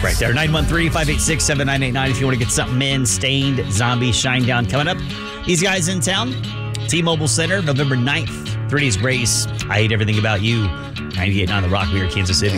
right there. 913-586-7989 if you want to get something in. Stained, Zombie, Shinedown coming up. These guys in town. T-Mobile Center, November 9th. 3 days grace. I hate everything about you. 98.9 The Rock, we are Kansas City.